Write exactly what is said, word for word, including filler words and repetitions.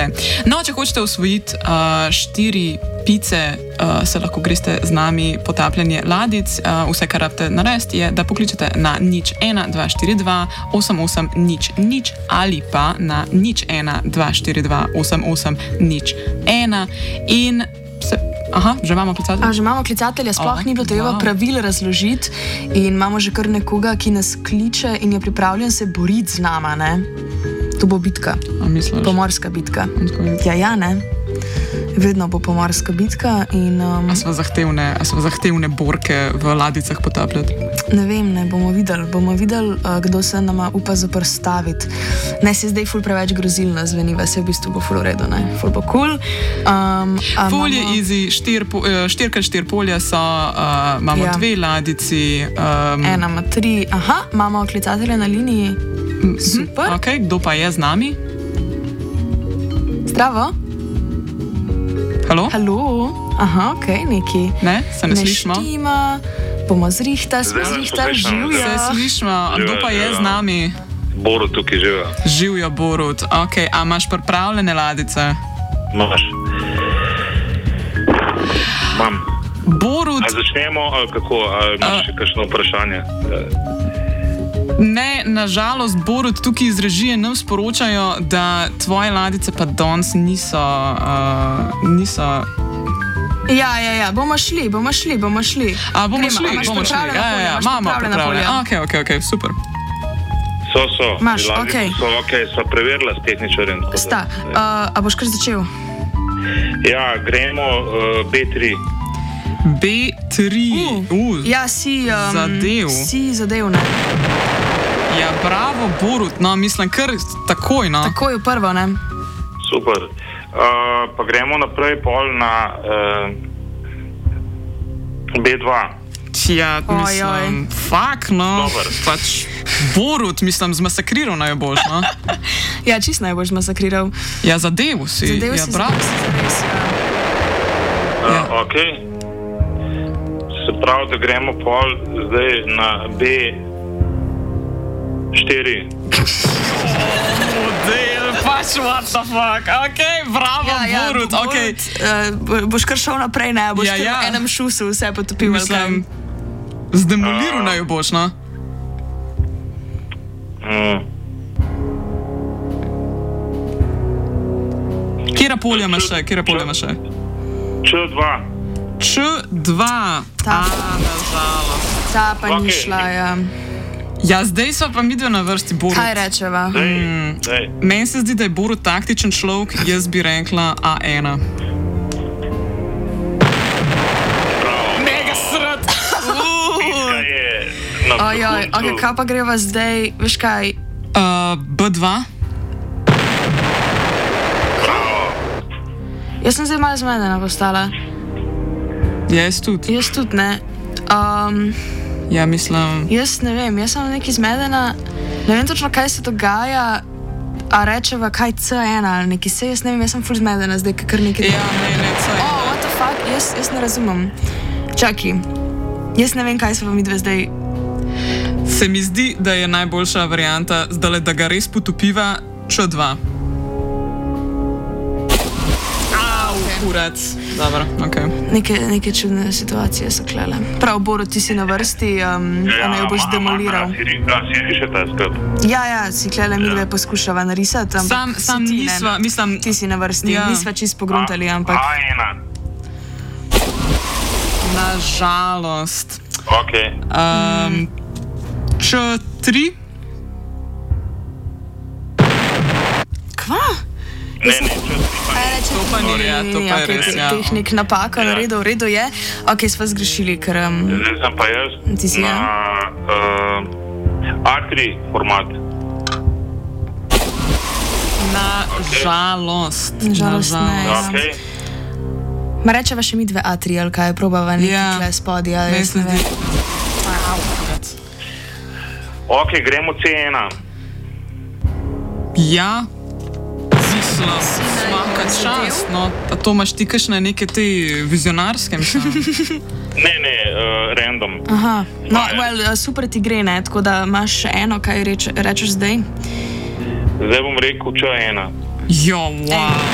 vse. No, če hočete osvojiti uh, štiri pice, uh, se lahko greste z nami potapljanje ladic. Uh, vse, kar rabite narediti, je, da pokličete na nič ena dva štiri dva osem osem nič nič ali pa na nič ena dva štiri dva osem osem nič ena in se... Aha, že imamo klicatelja. A, že imamo klicatelja, sploh oh, ni bilo treba wow. pravil razložiti in imamo že kar nekoga, ki nas kliče in je pripravljen se boriti z nama, ne? To bo bitka. A misliš? Pomorska bitka. Ja, ja, ne? Vedno bo pomorska bitka in... Um, a so zahtevne, a so zahtevne borke v ladicah potapljati? Ne vem, ne, bomo videli. Bomo videli, uh, kdo se nama upa zoprstaviti. Ne se zdaj ful preveč grozilno zveni, se v bistvu bo ful v redu, ne? Ful bo cool. Um, ful je imamo... easy, štir, štir krat štir polja so, uh, imamo ja. dve ladici. Um... Ena ima tri. Aha, imamo klicatelja na liniji. Super. Ok, kdo pa je z nami? Zdravo. Halo? Halo. Aha, ok, neki. Ne, se ne, ne slišimo. Štima, bomo zrihtali, smo zrihtali, živjo. Se slišimo, a kdo pa je z nami? Borut tukaj živijo. Živijo Borut, ok, a imaš pripravljene ladice? Imaš. Imam. Borut... A začnemo, ali kako, ali imaš še kakšno vprašanje? Ne, nažalost, Borut, tukaj iz režije nam sporočajo, da tvoje ladice pa danes niso... Uh, niso... Ja, ja, ja, bomo šli, bomo šli, bomo šli. A, bomo Gremo, šli, bomo šli. Ja, ja, ja, imamo pripravljene. Ok, ok, ok, super. So, so. Imaš, ok. So, ok, so preverila s tehničarjem. Sta. Uh, a boš kar začel? Ja, gremo uh, B tri. B tri. Uh, uh, ja, si... Um, zadev. Si zadev, ne? Ja, bravo, Borut, no, mislim, kar takoj, no. Takoj v prvo, ne? Super. Uh, pa gremo naprej pol na uh, B dva. Ja, mislim, fak, no. Dobar. Pač, Borut, mislim, zmasakriral naj boš, no. Ja, čist naj boš zmasakriral. Ja, zadev si. Zadev ja, si, bravo. zadev si zares, ja. Uh, ja. Ok. Se pravi, da gremo pol zdaj na B štiri. Model, pač what the fuck. Ok, bravo, ja, ja, Borut, ok. Uh, boš kar šel naprej, ne? Boš ja, kar ja. v enem šusu vse potopil. Mislim, zdemoliral uh, naj boš, no? Mm. Kjera polja imaš še, kjera polja imaš še? Č dva. Č dva. Ta. A, nažalost. Ta pa okay. ni šla, ja. Ja, zdaj so pa midve na vrsti, Borut. Kaj rečeva? Mm, meni se zdi, da je Borut taktičen človek, jaz bi rekla A ena. Mega srd! Piska je na vrhuncu. Ojoj, ok, kaj pa greva zdaj, veš kaj? Uh, B dva. Jaz sem zdaj malo zmedena postala. Ja, jaz tudi. Jaz tudi, ne. Um, ja, mislim... Jaz ne vem, jaz sem nekaj zmedena. Ne vem točno, kaj se dogaja, a rečeva kaj C ena ali nekaj se, jaz ne vem, jaz sem ful zmedena zdaj, kar nekaj... Ja, ne, ne, C ena. Oh, what the fuck, jaz, jaz ne razumem. Čaki, jaz ne vem, kaj so vam midve zdaj... Se mi zdi, da je najboljša varianta, zdale, da ga res potopiva Č dva. Kurac. Dobro, ok. Neke, neke čudne situacije so klele. Prav, Borut, ti si na vrsti, um, ja, a ne jo boš demoliral. Ja, si rišete skrb. Ja, ja, si klele mi dve poskušava narisati, ampak sam, sam ti nisva, ne. Mislim... Ti si na vrsti, ja. Nisva čist pogruntali, ampak... A ena. Nažalost. Ok. Um, Č tri. Kva? Ne, ne, Č tri. To pa ni, ja, to pa je res, ja. Tehnik napaka, na redu, v redu je. Ok, sva zgrešili, ker... Zdaj sem pa jaz ti si, na uh, A tri format. Nažalost. Nažalost ne, ja. Ok. Ma rečeva še mi dve A tri, ali kaj, probava nekaj ja. tle spodja, jaz ne vem. Ok, gremo C ena. Ja. Zisla, svaka čast, no. A to imaš ti kakšne neke te vizionarske, mislim? Ne, ne, uh, random. Aha, no, well, super ti gre, ne, tako da imaš še eno, kaj reč, rečeš zdaj? Zdaj bom rekel Č ena. Jo, wow.